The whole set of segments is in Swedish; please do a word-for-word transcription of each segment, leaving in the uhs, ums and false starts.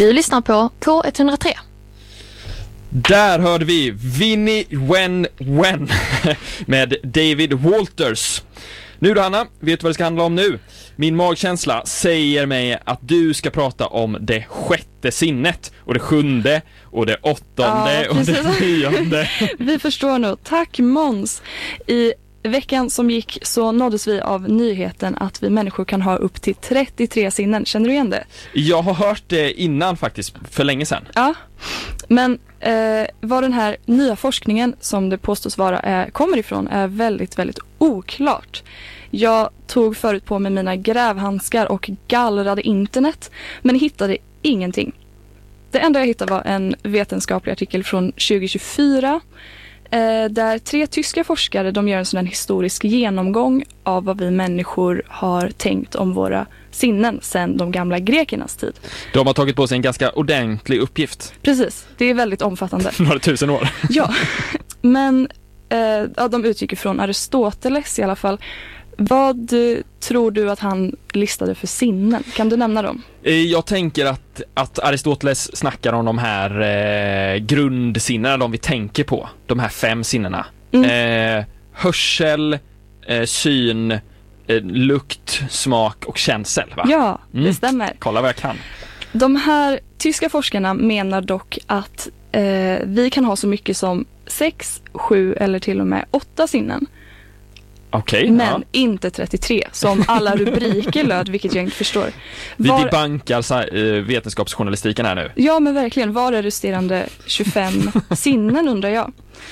Du lyssnar på K ett noll tre. Där hörde vi Vinnie Wen Wen med David Walters. Nu då, Hanna, vet du vad det ska handla om nu? Min magkänsla säger mig att du ska prata om det sjätte sinnet och det sjunde och det åttonde ja, och det nionde. Vi förstår nog. Tack Måns. I veckan som gick så nåddes vi av nyheten att vi människor kan ha upp till trettiotre sinnen. Känner du igen det? Jag har hört det innan faktiskt, för länge sedan. Ja, men eh, vad den här nya forskningen som det påstås vara är, kommer ifrån är väldigt, väldigt oklart. Jag tog förut på mig mina grävhandskar och gallrade internet, men hittade ingenting. Det enda jag hittade var en vetenskaplig artikel från tjugo tjugofyra eh, där tre tyska forskare de gör en sån här historisk genomgång av vad vi människor har tänkt om våra sinnen sedan de gamla grekernas tid. De har tagit på sig en ganska ordentlig uppgift. Precis, det är väldigt omfattande. Några tusen år. Ja, men eh, ja, de utgick från Aristoteles i alla fall. Vad tror du att han listade för sinnen? Kan du nämna dem? Jag tänker att, att Aristoteles snackar om de här eh, grundsinnena, de vi tänker på. De här fem sinnena. Mm. Eh, hörsel, eh, syn, eh, lukt, smak och känsel, va? Ja, mm. det stämmer. Kolla vad jag kan. De här tyska forskarna menar dock att eh, vi kan ha så mycket som sex, sju eller till och med åtta sinnen. Okay, men ja. inte trettiotre som alla rubriker löd, vilket jag inte förstår. Var... Vi debankar uh, vetenskapsjournalistiken här nu. Ja, men verkligen. Var är resterande tjugofem sinnen, undrar jag.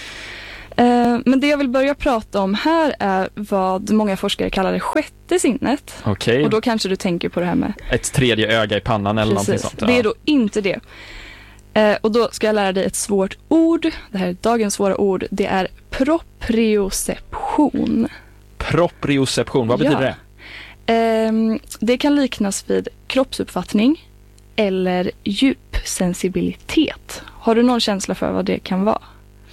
Uh, men det jag vill börja prata om här är vad många forskare kallar det sjätte sinnet. Okay. Och då kanske du tänker på det här med ett tredje öga i pannan eller Precis. någonting sånt. Ja. Det är då inte det. Uh, och då ska jag lära dig ett svårt ord. Det här är dagens svåra ord. Det är proprioception. Proprioception, vad betyder ja. det? Um, det kan liknas vid kroppsuppfattning eller djupsensibilitet. Har du någon känsla för vad det kan vara?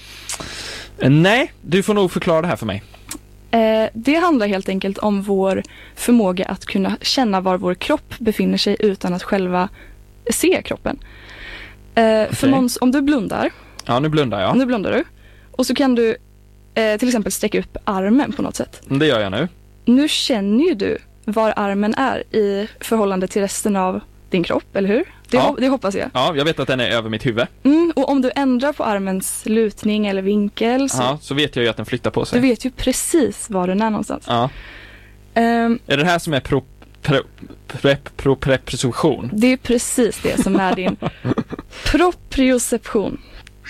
Uh, nej, du får nog förklara det här för mig. Uh, det handlar helt enkelt om vår förmåga att kunna känna var vår kropp befinner sig utan att själva se kroppen. Uh, okay. För Måns, om du blundar. Ja, nu blundar jag. Nu blundar du. Och så kan du Eh, till exempel sträcka upp armen på något sätt. Det gör jag nu. Nu känner ju du var armen är i förhållande till resten av din kropp, eller hur? Det, ja. ho- det hoppas jag. Ja, jag vet att den är över mitt huvud. Mm, och om du ändrar på armens lutning eller vinkel så, ja, så vet jag ju att den flyttar på sig. Du vet ju precis var den är någonstans. Ja. Um, är det här som är pro, pro, prep, pro, preposition? Det är precis det som är din proprioception.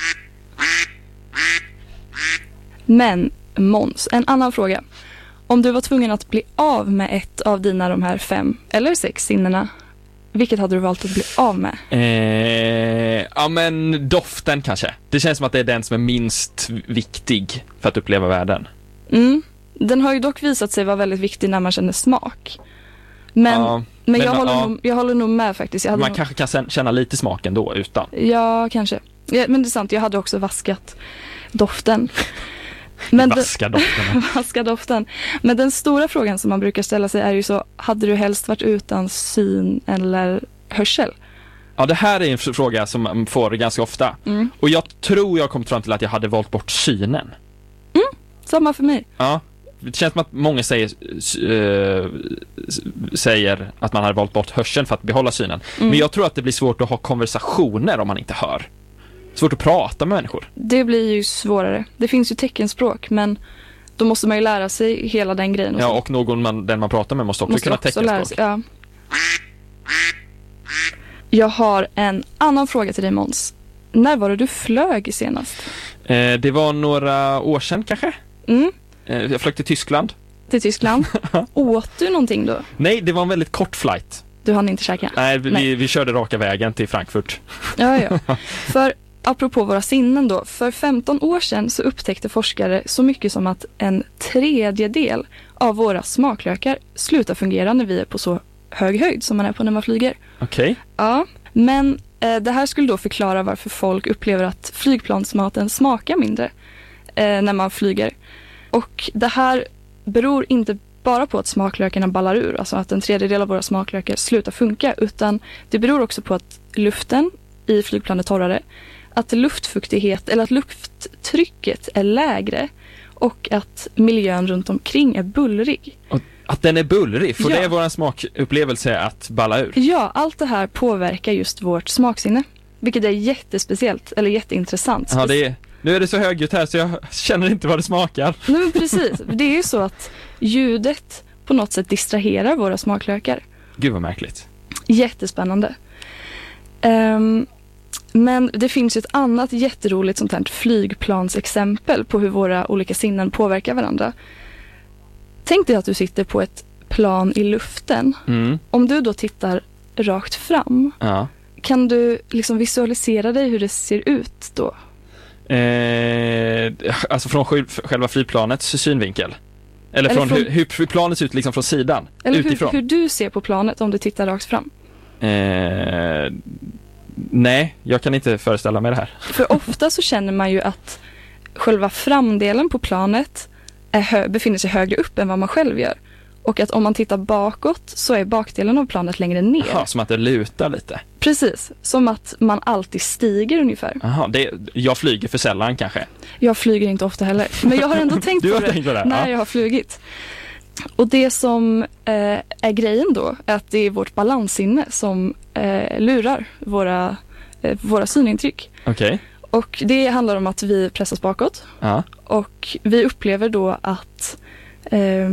Men Måns, en annan fråga. Om du var tvungen att bli av med ett av dina de här fem eller sex sinnena, vilket hade du valt att bli av med? Eh, ja men doften kanske. Det känns som att det är den som är minst viktig för att uppleva världen. Mm. Den har ju dock visat sig vara väldigt viktig när man känner smak. Men, ja, men, men jag, håller ja. nog, jag håller nog med faktiskt. Jag hade man nog... kanske kan känna lite smaken då utan. Ja, kanske. Ja, men det är sant, jag hade också vaskat doften. Men vaska doften. vaska doften. Men den stora frågan som man brukar ställa sig är ju så, hade du helst varit utan syn eller hörsel? Ja, det här är en fråga som man får ganska ofta. Mm. Och jag tror jag kom fram till att jag hade valt bort synen. Mm, samma för mig. Ja, det känns som att många säger, äh, säger att man hade valt bort hörseln för att behålla synen. Mm. Men jag tror att det blir svårt att ha konversationer om man inte hör. Svårt att prata med människor. Det blir ju svårare. Det finns ju teckenspråk, men då måste man ju lära sig hela den grejen. Och ja, och någon man, den man pratar med måste också måste kunna också teckenspråk. Sig, ja. Jag har en annan fråga till dig, Måns. När var det du flög senast? Eh, det var några år sedan kanske. Mm. Eh, jag flög till Tyskland. Till Tyskland? Åt du någonting då? Nej, det var en väldigt kort flight. Du hann inte käka? Nej, vi, Nej. vi körde raka vägen till Frankfurt. Ja, ja. För apropå våra sinnen då, för femton år sedan så upptäckte forskare så mycket som att en tredjedel av våra smaklökar slutar fungera när vi är på så hög höjd som man är på när man flyger. Okej. Okay. Ja, men eh, det här skulle då förklara varför folk upplever att flygplansmaten smakar mindre eh, när man flyger. Och det här beror inte bara på att smaklökarna ballar ur, alltså att en tredjedel av våra smaklökar slutar funka, utan det beror också på att luften i flygplanet är torrare, att luftfuktighet eller att lufttrycket är lägre och att miljön runt omkring är bullrig. Och att den är bullrig, för Ja. det är vår smakupplevelse att balla ur. Ja, allt det här påverkar just vårt smaksinne, vilket är jättespeciellt eller jätteintressant. Ja, det är, nu är det så högljutt här så jag känner inte vad det smakar. Nej, men precis, det är ju så att ljudet på något sätt distraherar våra smaklökar. Gud vad märkligt. Jättespännande. Um, men det finns ju ett annat jätteroligt sånt här flygplansexempel på hur våra olika sinnen påverkar varandra. Tänk dig att du sitter på ett plan i luften. Mm. Om du då tittar rakt fram, Ja. kan du liksom visualisera dig hur det ser ut då? Eh, alltså från sj- själva flygplanets synvinkel. Eller, Eller från, från- hur, hur hur planet ser ut liksom från sidan. Eller hur, utifrån. hur du ser på planet om du tittar rakt fram. Eh, nej, jag kan inte föreställa mig det här. För ofta så känner man ju att själva framdelen på planet är hö- befinner sig högre upp än vad man själv gör. Och att om man tittar bakåt så är bakdelen av planet längre ner. Jaha, som att det lutar lite. Precis, som att man alltid stiger ungefär. Jaha, det, jag flyger för sällan kanske. Jag flyger inte ofta heller, men jag har ändå tänkt Du på har det tänkt på det, när ja. jag har flugit. Och det som eh, är grejen då är att det är vårt balanssinne som eh, lurar våra, eh, våra synintryck. Okej. Och det handlar om att vi pressas bakåt. Ja. Och vi upplever då att, eh,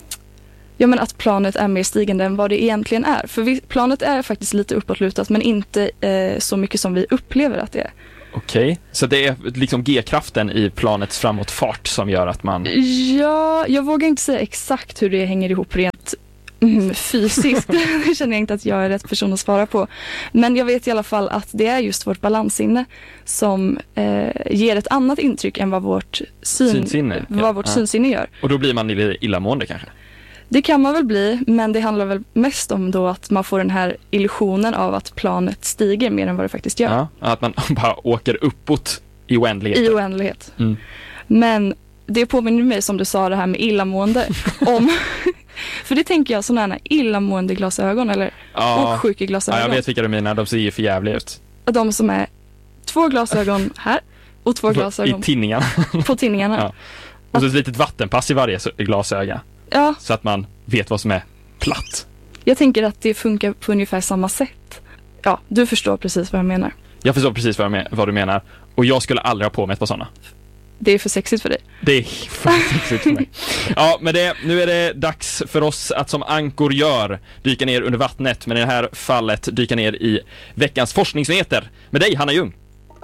ja, men att planet är mer stigande än vad det egentligen är. För vi, planet är faktiskt lite uppåtlutat men inte eh, så mycket som vi upplever att det är. Okej, så det är liksom G-kraften i planets framåtfart som gör att man... Ja, jag vågar inte säga exakt hur det hänger ihop rent mm, fysiskt. Det känner jag inte att jag är rätt person att svara på. Men jag vet i alla fall att det är just vårt balanssinne som eh, ger ett annat intryck än vad vårt, syn, Synsinne, vad ja. vårt Ja. synsinne gör. Och då blir man lite illamående kanske. Det kan man väl bli, men det handlar väl mest om då att man får den här illusionen av att planet stiger mer än vad det faktiskt gör. Ja, att man bara åker uppåt i oändlighet. I oändlighet. Mm. Men det påminner mig som du sa det här med illamående om. För det tänker jag sådana här illamående glasögon eller Ja. åksjukeglasögon. Ja, jag vet vilka du menar, de ser ju för jävligt ut. De som är två glasögon här och två glasögon I tinningarna. på tinningarna. Ja. Och så ett litet vattenpass i varje så- glasöga. Ja, Så att man vet vad som är platt. jag tänker att det funkar på ungefär samma sätt. Ja, du förstår precis vad jag menar. Jag förstår precis vad, jag men- vad du menar. Och jag skulle aldrig ha på mig ett par sådana. Det är för sexigt för dig. Det är faktiskt för mig. Ja, men det, nu är det dags för oss att som ankor gör dyka ner under vattnet. Men i det här fallet dyka ner i veckans forskningsnyheter. Med dig, Hanna Ljung.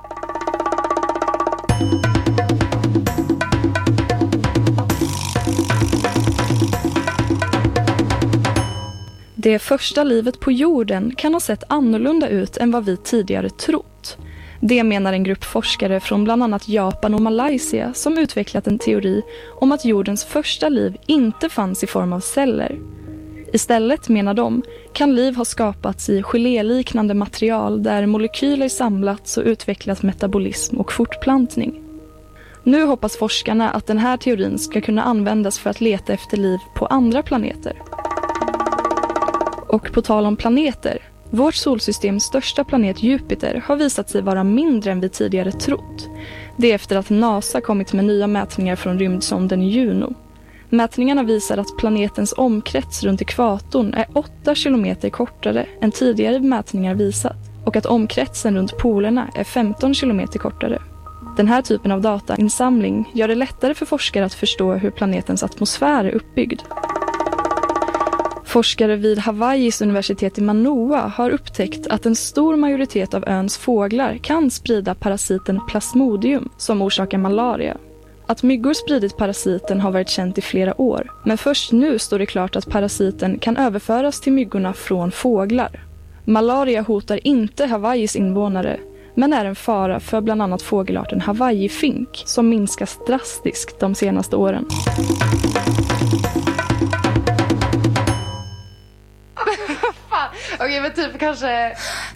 Det första livet på jorden kan ha sett annorlunda ut än vad vi tidigare trott. Det menar en grupp forskare från bland annat Japan och Malaysia som utvecklat en teori om att jordens första liv inte fanns i form av celler. Istället, menar de, kan liv ha skapats i geléliknande material där molekyler samlats och utvecklat metabolism och fortplantning. Nu hoppas forskarna att den här teorin ska kunna användas för att leta efter liv på andra planeter. Och på tal om planeter, vårt solsystems största planet Jupiter har visat sig vara mindre än vi tidigare trott. Det är efter att NASA kommit med nya mätningar från rymdsonden Juno. Mätningarna visar att planetens omkrets runt ekvatorn är åtta kilometer kortare än tidigare mätningar visat och att omkretsen runt polerna är femton kilometer kortare. Den här typen av datainsamling gör det lättare för forskare att förstå hur planetens atmosfär är uppbyggd. Forskare vid Hawaiis universitet i Manoa har upptäckt att en stor majoritet av öns fåglar kan sprida parasiten Plasmodium som orsakar malaria. Att myggor spridit parasiten har varit känt i flera år, men först nu står det klart att parasiten kan överföras till myggorna från fåglar. Malaria hotar inte Hawaiis invånare, men är en fara för bland annat fågelarten Hawaii-fink som minskas drastiskt de senaste åren. Okej, men typ kanske